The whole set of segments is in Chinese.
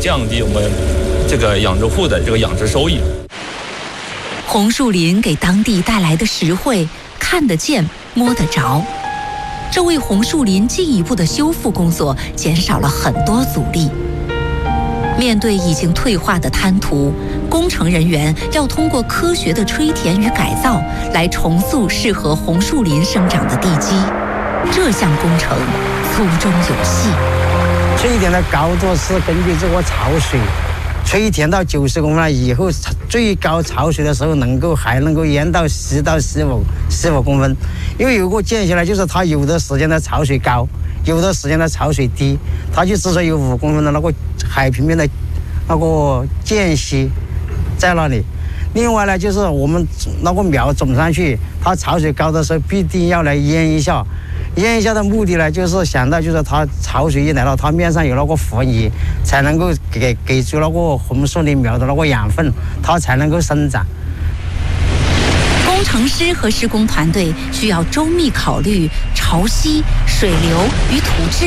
降低我们这个养殖户的这个养殖收益。 红树林给当地带来的实惠，看得见、摸得着，这为红树林进一步的修复工作减少了很多阻力。面对已经退化的滩涂，工程人员要通过科学的吹填与改造来重塑适合红树林生长的地基。这项工程粗中有细。 吹填的高度是根据这个潮水，吹填到90公分了以后，最高潮水的时候还能够淹到10到15公分。因为有个间隙呢，就是它有的时间的潮水高，有的时间的潮水低，它就至少有5公分的那个海平面的那个间隙在那里。另外呢，就是我们那个苗种上去，它潮水高的时候必定要来淹一下。淹一下的目的呢，就是想到就是它潮水一来到，它面上有那个浮泥，才能够给出那个红树林苗的那个养分，它才能够生长。 工程师和施工团队需要周密考虑潮汐、水流与土质，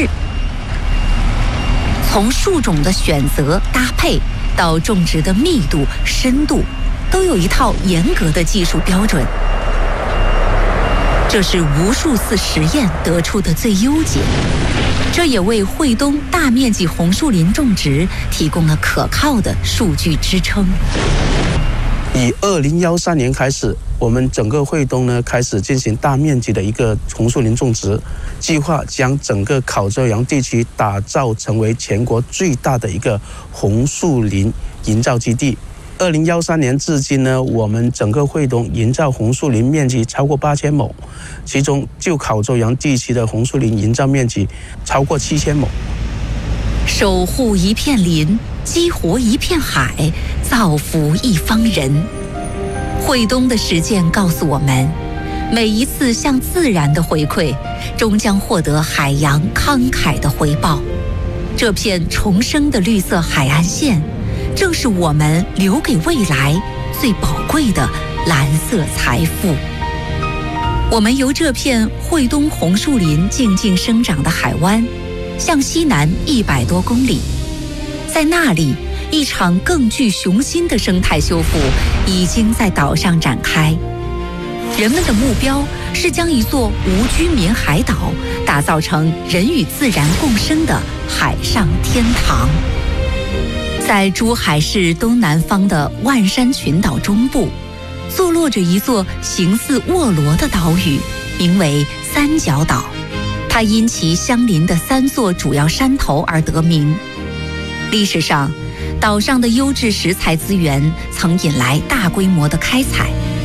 从树种的选择搭配到种植的密度、深度，都有一套严格的技术标准。这是无数次实验得出的最优解，这也为惠东大面积红树林种植提供了可靠的数据支撑。 以2013年开始，我们整个惠东呢开始进行大面积的一个红树林种植，计划将整个考州洋地区打造成为全国最大的一个红树林营造基地。2013年至今呢，我们整个惠东营造红树林面积超过8000亩，其中就考州洋地区的红树林营造面积超过7000亩。 守护一片林，激活一片海，造福一方人。惠东的实践告诉我们，每一次向自然的回馈，终将获得海洋慷慨的回报。这片重生的绿色海岸线，正是我们留给未来最宝贵的蓝色财富。我们由这片惠东红树林静静生长的海湾，向西南100多公里，在那里，一场更具雄心的生态修复已经在岛上展开。人们的目标是将一座无居民海岛打造成人与自然共生的海上天堂。在珠海市东南方的万山群岛中部，坐落着一座形似卧螺的岛屿，名为三角岛。它因其相邻的3座主要山头而得名。历史上，岛上的优质食材资源曾引来大规模的开采，